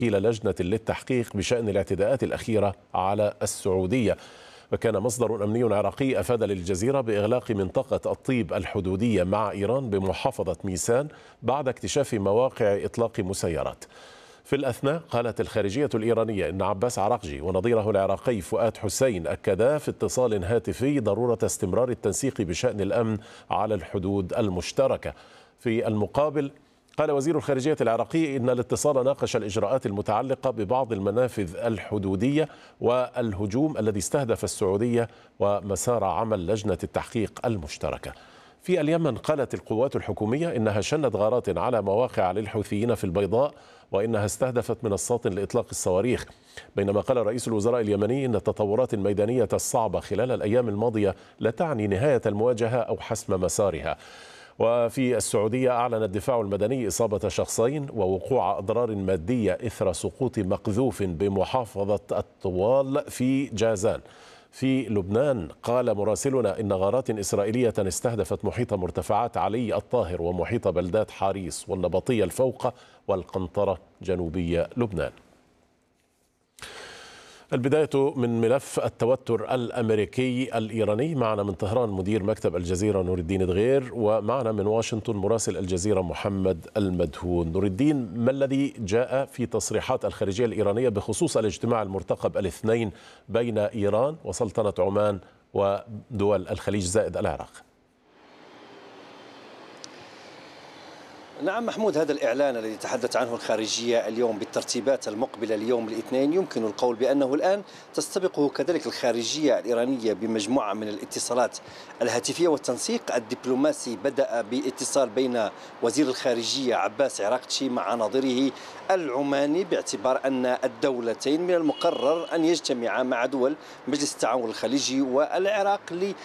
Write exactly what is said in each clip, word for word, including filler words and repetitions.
إلى لجنة للتحقيق بشأن الاعتداءات الأخيرة على السعودية. وكان مصدر أمني عراقي أفاد للجزيرة بإغلاق منطقة الطيب الحدودية مع إيران بمحافظة ميسان بعد اكتشاف مواقع إطلاق مسيرات. في الأثناء قالت الخارجية الإيرانية إن عباس عراقجي ونظيره العراقي فؤاد حسين أكدا في اتصال هاتفي ضرورة استمرار التنسيق بشأن الأمن على الحدود المشتركة. في المقابل قال وزير الخارجية العراقي إن الاتصال ناقش الإجراءات المتعلقة ببعض المنافذ الحدودية والهجوم الذي استهدف السعودية ومسار عمل لجنة التحقيق المشتركة. في اليمن قالت القوات الحكومية إنها شنت غارات على مواقع للحوثيين في البيضاء وإنها استهدفت منصات لإطلاق الصواريخ، بينما قال رئيس الوزراء اليمني إن التطورات الميدانية الصعبة خلال الأيام الماضية لا تعني نهاية المواجهة أو حسم مسارها. وفي السعودية أعلن الدفاع المدني إصابة شخصين ووقوع أضرار مادية إثر سقوط مقذوف بمحافظة الطوال في جازان. في لبنان قال مراسلنا إن غارات إسرائيلية استهدفت محيط مرتفعات علي الطاهر ومحيط بلدات حاريص والنبطية الفوقة والقنطرة جنوبية لبنان. البداية من ملف التوتر الأمريكي الإيراني. معنا من طهران مدير مكتب الجزيرة نور الدين دغير، ومعنا من واشنطن مراسل الجزيرة محمد المدهون. نور الدين، ما الذي جاء في تصريحات الخارجية الإيرانية بخصوص الاجتماع المرتقب الاثنين بين إيران وسلطنة عمان ودول الخليج زائد العراق؟ نعم محمود، هذا الإعلان الذي تحدث عنه الخارجية اليوم بالترتيبات المقبلة اليوم الاثنين يمكن القول بأنه الآن تستبقه كذلك الخارجية الإيرانية بمجموعة من الاتصالات الهاتفية والتنسيق الدبلوماسي. بدأ باتصال بين وزير الخارجية عباس عراقجي مع نظيره العماني، باعتبار أن الدولتين من المقرر أن يجتمعا مع دول مجلس التعاون الخليجي والعراق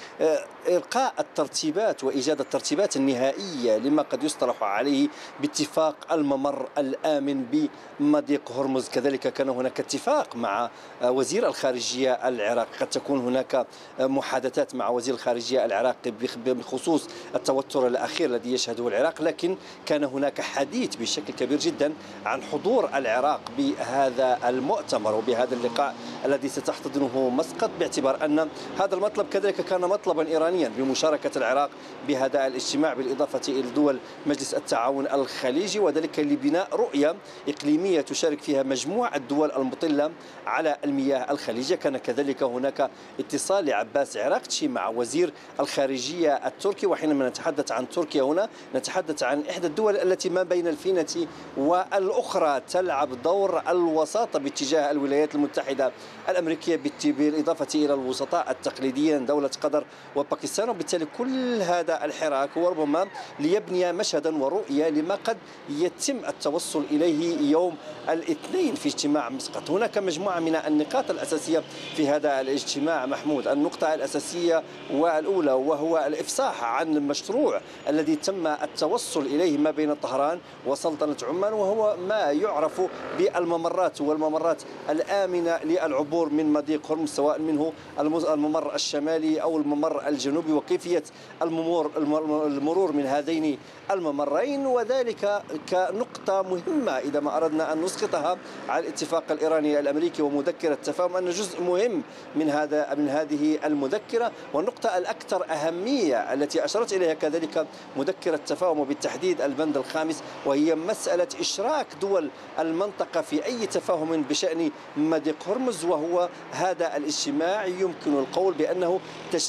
لإلقاء الترتيبات وإيجاد الترتيبات النهائية لما قد يصطلح عليه باتفاق الممر الآمن بمضيق هرمز. كذلك كان هناك اتفاق مع وزير الخارجية العراقي، قد تكون هناك محادثات مع وزير الخارجية العراقي بخصوص التوتر الأخير الذي يشهده العراق، لكن كان هناك حديث بشكل كبير جدا عن حضور العراق بهذا المؤتمر وبهذا اللقاء الذي ستحتضنه مسقط، باعتبار أن هذا المطلب كذلك كان مطلبا إيرانيا بمشاركة العراق بهذا الاجتماع، بالإضافة إلى دول مجلس التعاون الخليجي، وذلك لبناء رؤية إقليمية تشارك فيها مجموعة الدول المطلة على المياه الخليجية. كان كذلك هناك اتصال لعباس عراقجي مع وزير الخارجية التركي، وحينما نتحدث عن تركيا هنا نتحدث عن إحدى الدول التي ما بين الفينة والأخرى تلعب دور الوساطة باتجاه الولايات المتحدة الأمريكية، بالإضافة إلى الوسطاء التقليديين دولة قطر وباكستان. وبالتالي كل هذا الحراك هو ربما ليبني مشهدا ورؤية لما قد يتم التوصل إليه يوم الاثنين في اجتماع مسقط. هناك مجموعة من النقاط الأساسية في هذا الاجتماع محمود. النقطة الأساسية والأولى وهو الإفصاح عن المشروع الذي تم التوصل إليه ما بين طهران وسلطنة عمان، وهو ما يعرف بالممرات والممرات الآمنة للعبور من مضيق هرمز، سواء منه الممر الشمالي أو الممر الجنوبي، وكيفية المرور المرور من هذين الممرين، وذلك كنقطة مهمة إذا ما أردنا أن نسقطها على الاتفاق الإيراني الأمريكي ومذكرة التفاهم، أن جزء مهم من هذا من هذه المذكرة. والنقطة الأكثر أهمية التي أشرت إليها كذلك مذكرة التفاهم وبالتحديد البند الخامس، وهي مسألة إشراك دول المنطقة في أي تفاهم بشأن مضيق هرمز. وهو هذا الاجتماع يمكن القول بأنه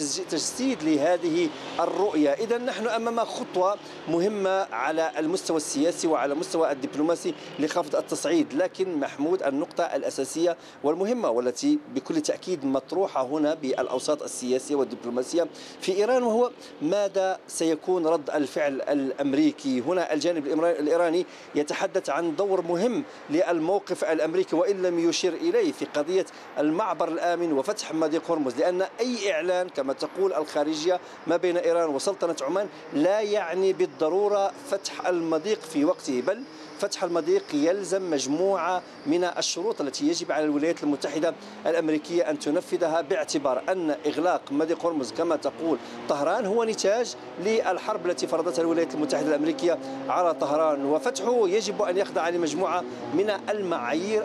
تجسيد لهذه الرؤية. إذا نحن أمام خطوة مهمة على المستوى السياسي وعلى المستوى الدبلوماسي لخفض التصعيد. لكن محمود، النقطة الأساسية والمهمة والتي بكل تأكيد مطروحة هنا بالأوساط السياسية والدبلوماسية في إيران، وهو ماذا سيكون رد الفعل الأمريكي. هنا الجانب الإيراني يتحدث عن دور مهم للموقف الأمريكي وإن لم يشير إليه في قضية المعبر الآمن وفتح مضيق هرمز، لأن أي إعلان كما تقول الخارجية ما بين إيران وسلطنة عمان لا يعني بالضرورة فتح المضيق في وقته، بل فتح المضيق يلزم مجموعة من الشروط التي يجب على الولايات المتحدة الأمريكية أن تنفذها، باعتبار أن إغلاق مضيق هرمز كما تقول طهران هو نتاج للحرب التي فرضتها الولايات المتحدة الأمريكية على طهران، وفتحه يجب أن يخضع لمجموعة من المعايير